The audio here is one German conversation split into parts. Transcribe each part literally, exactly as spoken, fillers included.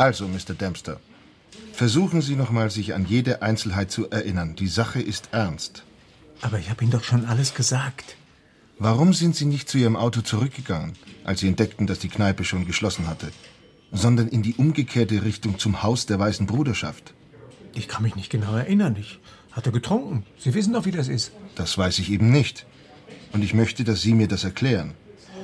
Also, Mister Dempster, versuchen Sie noch mal, sich an jede Einzelheit zu erinnern. Die Sache ist ernst. Aber ich habe Ihnen doch schon alles gesagt. Warum sind Sie nicht zu Ihrem Auto zurückgegangen, als Sie entdeckten, dass die Kneipe schon geschlossen hatte, sondern in die umgekehrte Richtung zum Haus der Weißen Bruderschaft? Ich kann mich nicht genau erinnern. Ich hatte getrunken. Sie wissen doch, wie das ist. Das weiß ich eben nicht. Und ich möchte, dass Sie mir das erklären.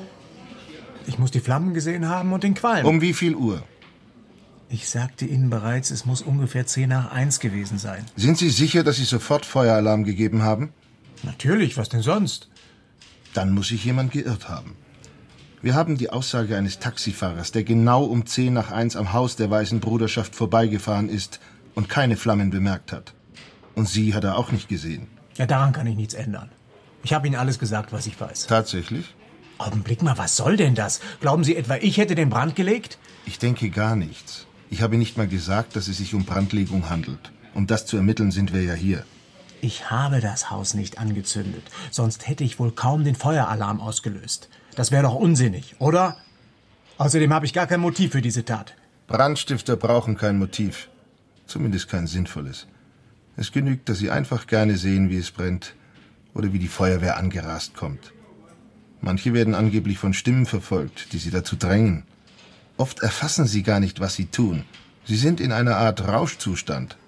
Ich muss die Flammen gesehen haben und den Qualm. Um wie viel Uhr? Ich sagte Ihnen bereits, es muss ungefähr zehn nach eins gewesen sein. Sind Sie sicher, dass Sie sofort Feueralarm gegeben haben? Natürlich, was denn sonst? Dann muss sich jemand geirrt haben. Wir haben die Aussage eines Taxifahrers, der genau um zehn nach eins am Haus der Weißen Bruderschaft vorbeigefahren ist und keine Flammen bemerkt hat. Und Sie hat er auch nicht gesehen. Ja, daran kann ich nichts ändern. Ich habe Ihnen alles gesagt, was ich weiß. Tatsächlich? Augenblick mal, was soll denn das? Glauben Sie etwa, ich hätte den Brand gelegt? Ich denke gar nichts. Ich habe nicht mal gesagt, dass es sich um Brandlegung handelt. Um das zu ermitteln, sind wir ja hier. Ich habe das Haus nicht angezündet. Sonst hätte ich wohl kaum den Feueralarm ausgelöst. Das wäre doch unsinnig, oder? Außerdem habe ich gar kein Motiv für diese Tat. Brandstifter brauchen kein Motiv. Zumindest kein sinnvolles. Es genügt, dass sie einfach gerne sehen, wie es brennt oder wie die Feuerwehr angerast kommt. Manche werden angeblich von Stimmen verfolgt, die sie dazu drängen. Oft erfassen sie gar nicht, was sie tun. Sie sind in einer Art Rauschzustand.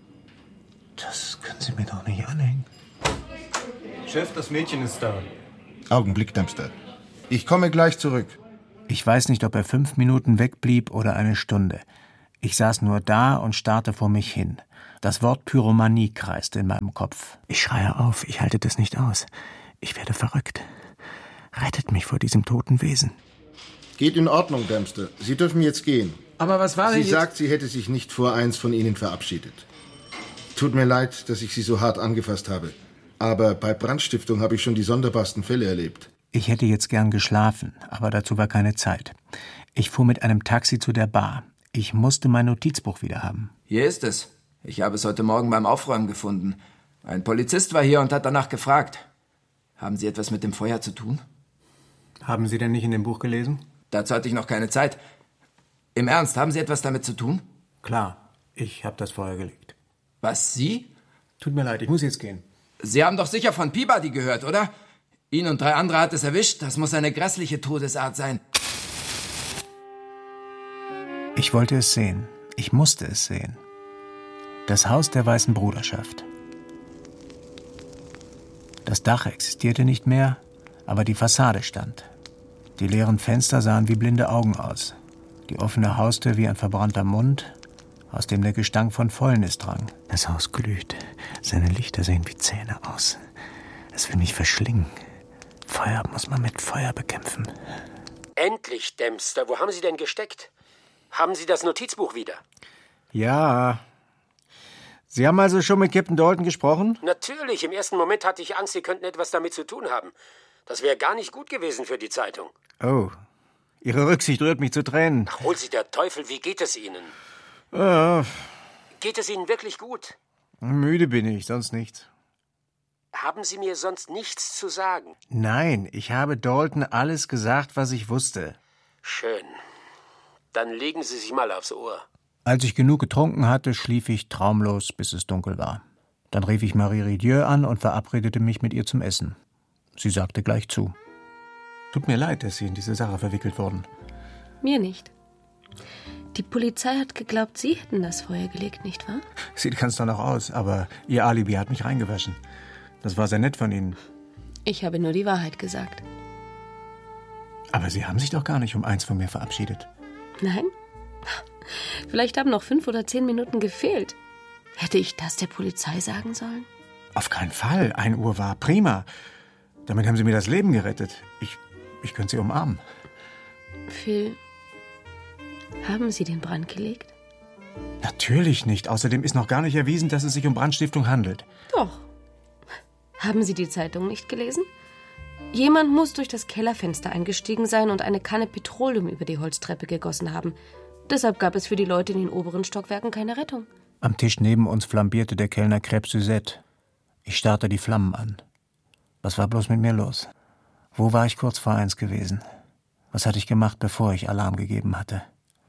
Das können Sie mir doch nicht anhängen. Chef, das Mädchen ist da. Augenblick, Dempster. Ich komme gleich zurück. Ich weiß nicht, ob er fünf Minuten wegblieb oder eine Stunde. Ich saß nur da und starrte vor mich hin. Das Wort Pyromanie kreiste in meinem Kopf. Ich schreie auf, ich halte das nicht aus. Ich werde verrückt. Rettet mich vor diesem toten Wesen. Geht in Ordnung, Dempster. Sie dürfen jetzt gehen. Aber was war denn Sie jetzt? sagt, sie hätte sich nicht vor eins von Ihnen verabschiedet. Tut mir leid, dass ich Sie so hart angefasst habe. Aber bei Brandstiftung habe ich schon die sonderbarsten Fälle erlebt. Ich hätte jetzt gern geschlafen, aber dazu war keine Zeit. Ich fuhr mit einem Taxi zu der Bar. Ich musste mein Notizbuch wieder haben. Hier ist es. Ich habe es heute Morgen beim Aufräumen gefunden. Ein Polizist war hier und hat danach gefragt. Haben Sie etwas mit dem Feuer zu tun? Haben Sie denn nicht in dem Buch gelesen? Dazu hatte ich noch keine Zeit. Im Ernst, haben Sie etwas damit zu tun? Klar, ich habe das Feuer gelegt. Was, Sie? Tut mir leid, ich muss jetzt gehen. Sie haben doch sicher von Peabody gehört, oder? Ihn und drei andere hat es erwischt. Das muss eine grässliche Todesart sein. Ich wollte es sehen. Ich musste es sehen. Das Haus der Weißen Bruderschaft. Das Dach existierte nicht mehr, aber die Fassade stand. Die leeren Fenster sahen wie blinde Augen aus. Die offene Haustür wie ein verbrannter Mund, aus dem der Gestank von Fäulnis drang. Das Haus glüht. Seine Lichter sehen wie Zähne aus. Es will mich verschlingen. Feuer muss man mit Feuer bekämpfen. Endlich, Dempster. Wo haben Sie denn gesteckt? Haben Sie das Notizbuch wieder? Ja. Sie haben also schon mit Captain Dalton gesprochen? Natürlich. Im ersten Moment hatte ich Angst, Sie könnten etwas damit zu tun haben. Das wäre gar nicht gut gewesen für die Zeitung. Oh, Ihre Rücksicht rührt mich zu Tränen. Ach, hol Sie der Teufel, wie geht es Ihnen? Äh, Geht es Ihnen wirklich gut? müde bin ich, sonst nichts. Haben Sie mir sonst nichts zu sagen? Nein, ich habe Dalton alles gesagt, was ich wusste. Schön. Dann legen Sie sich mal aufs Ohr. Als ich genug getrunken hatte, schlief ich traumlos, bis es dunkel war. Dann rief ich Marie Ridieu an und verabredete mich mit ihr zum Essen. Sie sagte gleich zu. Tut mir leid, dass Sie in diese Sache verwickelt wurden. Mir nicht. Die Polizei hat geglaubt, Sie hätten das Feuer gelegt, nicht wahr? Sieht ganz danach aus, aber Ihr Alibi hat mich reingewaschen. Das war sehr nett von Ihnen. Ich habe nur die Wahrheit gesagt. Aber Sie haben sich doch gar nicht um eins von mir verabschiedet. Nein? Vielleicht haben noch fünf oder zehn Minuten gefehlt. Hätte ich das der Polizei sagen sollen? Auf keinen Fall. Ein Uhr war prima. Damit haben Sie mir das Leben gerettet. Ich, ich könnte Sie umarmen. Phil, haben Sie den Brand gelegt? Natürlich nicht. Außerdem ist noch gar nicht erwiesen, dass es sich um Brandstiftung handelt. Doch. Haben Sie die Zeitung nicht gelesen? Jemand muss durch das Kellerfenster eingestiegen sein und eine Kanne Petroleum über die Holztreppe gegossen haben. Deshalb gab es für die Leute in den oberen Stockwerken keine Rettung. Am Tisch neben uns flambierte der Kellner Crêpe Suzette. Ich starrte die Flammen an. Was war bloß mit mir los? Wo war ich kurz vor eins gewesen? Was hatte ich gemacht, bevor ich Alarm gegeben hatte?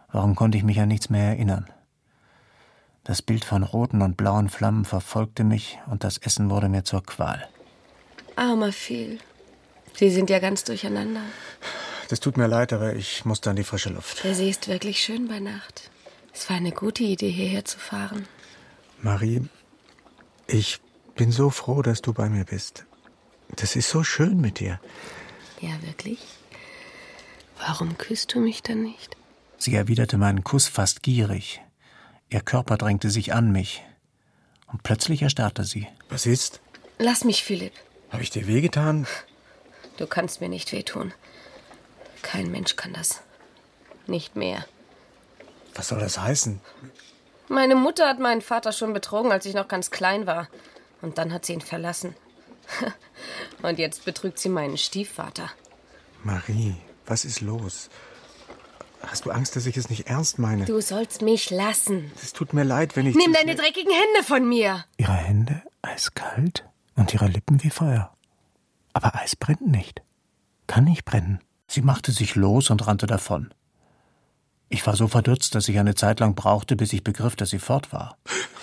Warum konnte ich mich an nichts mehr erinnern? Das Bild von roten und blauen Flammen verfolgte mich und das Essen wurde mir zur Qual. Armer Phil. Sie sind ja ganz durcheinander. Das tut mir leid, aber ich musste an die frische Luft. Der See ist wirklich schön bei Nacht. Es war eine gute Idee, hierher zu fahren. Marie, ich bin so froh, dass du bei mir bist. Das ist so schön mit dir. Ja, wirklich? Warum küsst du mich dann nicht? Sie erwiderte meinen Kuss fast gierig. Ihr Körper drängte sich an mich. Und plötzlich erstarrte sie. Was ist? Lass mich, Philipp. Habe ich dir wehgetan? Du kannst mir nicht wehtun. Kein Mensch kann das. Nicht mehr. Was soll das heißen? Meine Mutter hat meinen Vater schon betrogen, als ich noch ganz klein war. Und dann hat sie ihn verlassen. Und jetzt betrügt sie meinen Stiefvater. Marie, was ist los? Hast du Angst, dass ich es nicht ernst meine? Du sollst mich lassen. Es tut mir leid, wenn ich... Nimm deine dreckigen Hände von mir. Ihre Hände eiskalt und ihre Lippen wie Feuer. Aber Eis brennt nicht. Kann nicht brennen. Sie machte sich los und rannte davon. Ich war so verdutzt, dass ich eine Zeit lang brauchte, bis ich begriff, dass sie fort war.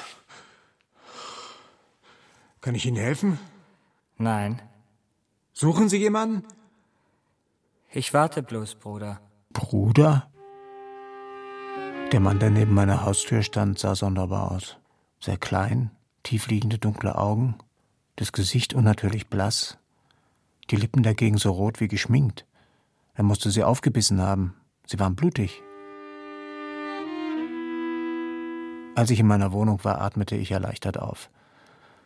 Kann ich Ihnen helfen? Nein. Suchen Sie jemanden? Ich warte bloß, Bruder. Bruder? Der Mann, der neben meiner Haustür stand, sah sonderbar aus. Sehr klein, tiefliegende dunkle Augen, das Gesicht unnatürlich blass, die Lippen dagegen so rot wie geschminkt. Er musste sie aufgebissen haben. Sie waren blutig. Als ich in meiner Wohnung war, atmete ich erleichtert auf.